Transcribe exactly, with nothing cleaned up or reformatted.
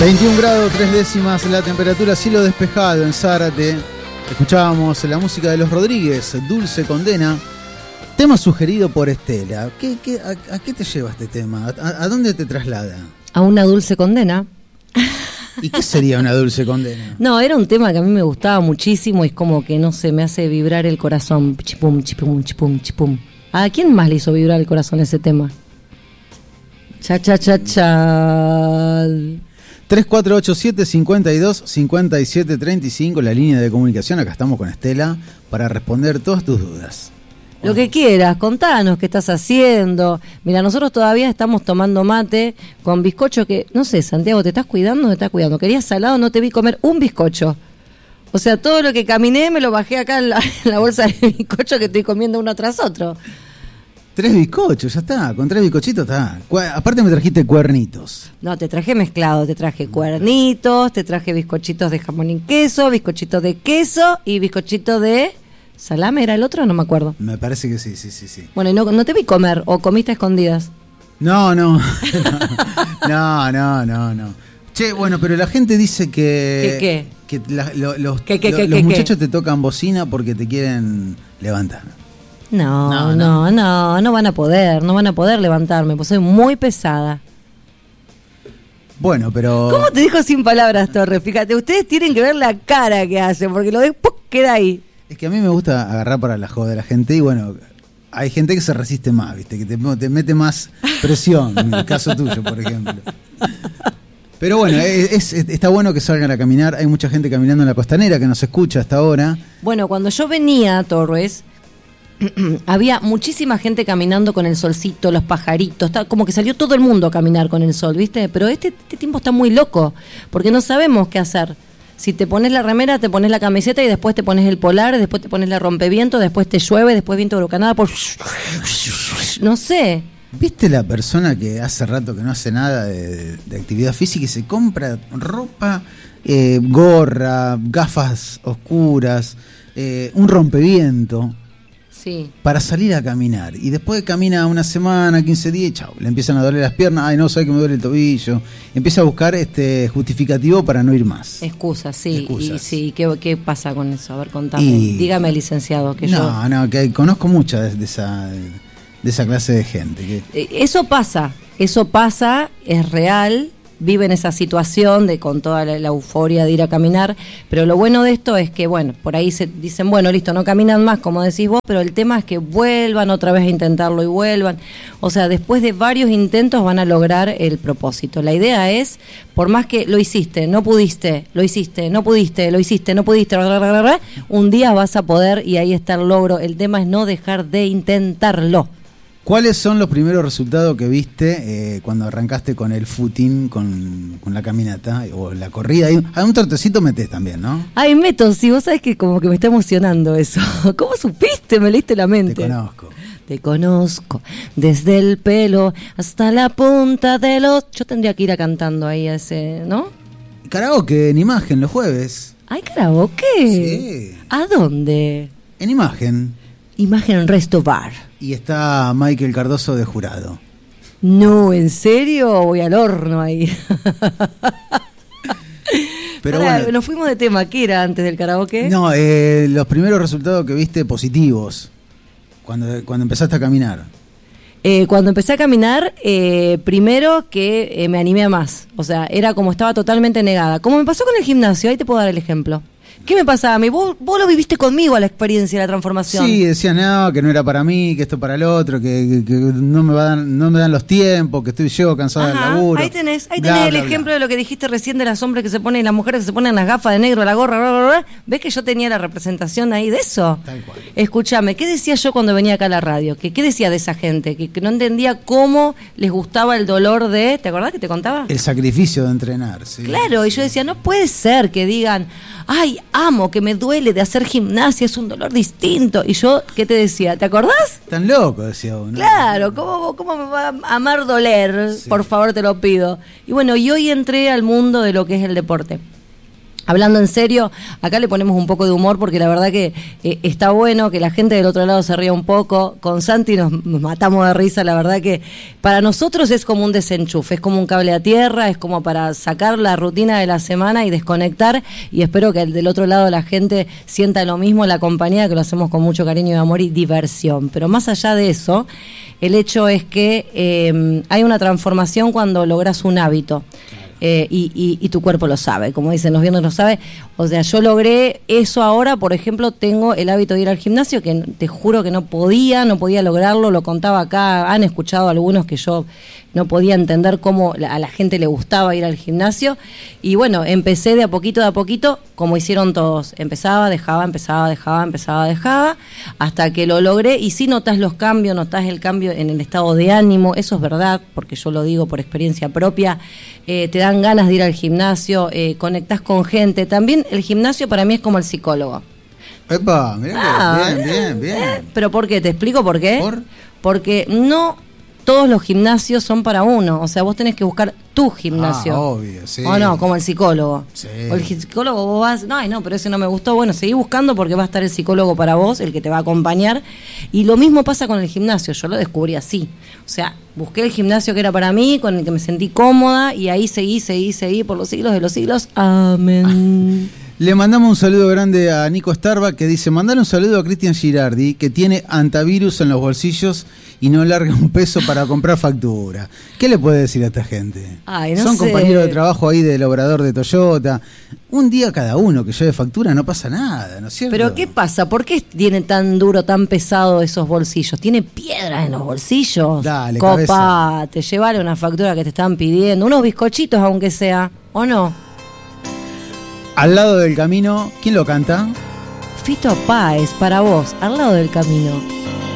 veintiún grados, tres décimas la temperatura, cielo despejado en Zárate. Escuchábamos la música de Los Rodríguez, Dulce Condena. Tema sugerido por Estela. ¿Qué, qué, a, ¿A qué te lleva este tema? ¿A, a dónde te traslada? A una dulce condena. ¿Y qué sería una dulce condena? No, era un tema que a mí me gustaba muchísimo y es como que, no sé, me hace vibrar el corazón. Chipum, chipum, chipum, chipum. ¿A quién más le hizo vibrar el corazón ese tema? Cha, cha, cha, cha. tres cuatro ocho siete, cinco dos, cinco siete tres cinco, la línea de comunicación. Acá estamos con Estela para responder todas tus dudas. Lo que quieras, contanos qué estás haciendo. Mira, nosotros todavía estamos tomando mate con bizcocho que, no sé, Santiago, ¿te estás cuidando o te estás cuidando? ¿Querías salado? No te vi comer un bizcocho. O sea, todo lo que caminé me lo bajé acá en la, en la bolsa de bizcocho que estoy comiendo uno tras otro. Tres bizcochos, ya está. Con tres bizcochitos está. Aparte me trajiste cuernitos. No, te traje mezclado. Te traje cuernitos, te traje bizcochitos de jamón y queso, bizcochitos de queso y bizcochito de... ¿salame era el otro? No me acuerdo. Me parece que sí, sí, sí, sí. Bueno, y no, no te vi comer, o comiste a escondidas. No, no. No, no, no, no. Che, bueno, pero la gente dice que... ¿Qué qué? Que la, lo, los, ¿Qué, qué, lo, qué, los qué, muchachos qué? te tocan bocina porque te quieren levantar. No, No, no, no, no, no van a poder, no van a poder levantarme, pues soy muy pesada. Bueno, pero... ¿Cómo te dijo sin palabras, Torres? Fíjate, ustedes tienen que ver la cara que hacen, porque lo de ¡puc! Queda ahí. Es que a mí me gusta agarrar para la joda de la gente y bueno, hay gente que se resiste más, ¿viste? Que te, te mete más presión, en el caso tuyo, por ejemplo. Pero bueno, es, es, está bueno que salgan a caminar. Hay mucha gente caminando en la costanera que nos escucha hasta ahora. Bueno, cuando yo venía, Torres, había muchísima gente caminando con el solcito, los pajaritos, está, como que salió todo el mundo a caminar con el sol, ¿viste? Pero este, este tiempo está muy loco, porque no sabemos qué hacer. Si te pones la remera, te pones la camiseta y después te pones el polar, después te pones la rompeviento, después te llueve, después viento huracanada por... no sé. ¿Viste la persona que hace rato que no hace nada de, de actividad física y se compra ropa, eh, gorra, gafas oscuras, eh, un rompeviento? Sí. Para salir a caminar. Y después camina una semana, quince días y chau, le empiezan a doler las piernas. Ay, no, sabe que me duele el tobillo. Empieza a buscar este justificativo para no ir más. Excusas, sí. Excusas. Y sí, ¿qué, ¿qué pasa con eso? A ver, contame. Y... dígame, licenciado, que no, yo... No, no, que conozco mucha de, de, esa, de esa clase de gente. Que... Eso pasa, eso pasa, es real. Viven esa situación de con toda la, la euforia de ir a caminar, pero lo bueno de esto es que, bueno, por ahí se dicen, bueno, listo, no caminan más, como decís vos, pero el tema es que vuelvan otra vez a intentarlo y vuelvan. O sea, después de varios intentos van a lograr el propósito. La idea es, por más que lo hiciste, no pudiste, lo hiciste, no pudiste, lo hiciste, no pudiste, bla, bla, bla, bla, un día vas a poder y ahí está el logro. El tema es no dejar de intentarlo. ¿Cuáles son los primeros resultados que viste eh, cuando arrancaste con el footing, con, con la caminata o la corrida? Hay, hay un trotecito metés también, ¿no? Ay, meto, sí, vos sabés que como que me está emocionando eso. ¿Cómo supiste? Me leíste la mente. Te conozco. Te conozco, desde el pelo hasta la punta de los... Yo tendría que ir a cantando ahí a ese, ¿no? Karaoke en Imagen los jueves. ¿Hay karaoke? Sí. ¿A dónde? En Imagen. Imagen Resto Bar. Y está Michael Cardoso de jurado. No, ¿en serio? Voy al horno ahí. Pero Pará, bueno, nos fuimos de tema. ¿Qué era antes del karaoke? No, eh, los primeros resultados que viste positivos cuando, cuando empezaste a caminar. Eh, cuando empecé a caminar, eh, primero que eh, me animé más. O sea, era como estaba totalmente negada. Como me pasó con el gimnasio, ahí te puedo dar el ejemplo. ¿Qué me pasaba a mí? Vos, vos lo viviste conmigo a la experiencia de la transformación. Sí, decían, no, que no era para mí, que esto para el otro, que, que, que no, me va a dar, no me dan los tiempos, que estoy yo cansado del laburo. Ahí tenés, ahí bla, tenés bla, el bla. ejemplo de lo que dijiste recién de las hombres que se ponen y las mujeres que se ponen las gafas de negro, la gorra, bla, bla, bla. ¿Ves que yo tenía la representación ahí de eso? Tal cual. Escúchame, ¿qué decía yo cuando venía acá a la radio? ¿Qué, qué decía de esa gente? Que, que no entendía cómo les gustaba el dolor de... ¿Te acordás que te contaba? El sacrificio de entrenar, sí. Claro, y yo decía, no puede ser que digan, ay, amo, que me duele de hacer gimnasia, es un dolor distinto. Y yo, ¿qué te decía? ¿Te acordás? Tan loco, decía uno. Claro, ¿cómo, cómo me va a amar doler? Sí. Por favor, te lo pido. Y bueno, y hoy entré al mundo de lo que es el deporte. Hablando en serio, acá le ponemos un poco de humor porque la verdad que eh, está bueno que la gente del otro lado se ría un poco. Con Santi nos, nos matamos de risa, la verdad que para nosotros es como un desenchufe, es como un cable a tierra, es como para sacar la rutina de la semana y desconectar, y espero que del otro lado la gente sienta lo mismo, la compañía, que lo hacemos con mucho cariño y amor y diversión. Pero más allá de eso, el hecho es que eh, hay una transformación cuando logras un hábito. Eh, y, y, y tu cuerpo lo sabe, como dicen los viernes lo sabe. O sea, yo logré eso ahora, por ejemplo, tengo el hábito de ir al gimnasio, que te juro que no podía, no podía lograrlo, lo contaba acá, han escuchado algunos que yo no podía entender cómo a la gente le gustaba ir al gimnasio, y bueno, empecé de a poquito, de a poquito, como hicieron todos, empezaba, dejaba, empezaba, dejaba, empezaba, dejaba, hasta que lo logré, y sí notas los cambios, notas el cambio en el estado de ánimo, eso es verdad, porque yo lo digo por experiencia propia, eh, te dan ganas de ir al gimnasio, eh, conectás con gente, también el gimnasio para mí es como el psicólogo. Epa, mirá, ah, bien, bien, bien. Eh, ¿Pero por qué? ¿Te explico por qué? ¿Por? Porque no todos los gimnasios son para uno, o sea, vos tenés que buscar tu gimnasio. Ah, obvio, sí. O no, como el psicólogo. Sí. O el psicólogo vos vas, no, ay, no, pero ese no me gustó. Bueno, seguí buscando porque va a estar el psicólogo para vos, el que te va a acompañar. Y lo mismo pasa con el gimnasio, yo lo descubrí así. O sea, busqué el gimnasio que era para mí, con el que me sentí cómoda, y ahí seguí, seguí, seguí por los siglos de los siglos. Amén. Le mandamos un saludo grande a Nico Starbuck, que dice, mandale un saludo a Cristian Girardi, que tiene antivirus en los bolsillos y no larga un peso para comprar factura. ¿Qué le puede decir a esta gente? Ay, no Son sé. compañeros de trabajo ahí del obrador de Toyota. Un día cada uno que lleve factura no pasa nada, ¿no es cierto? Pero ¿qué pasa? ¿Por qué tiene tan duro, tan pesado esos bolsillos? ¿Tiene piedras en los bolsillos? Dale, Copa, cabeza. te llevale una factura que te están pidiendo, unos bizcochitos aunque sea, ¿o no? Al lado del camino, ¿quién lo canta? Fito Páez, para vos, al lado del camino.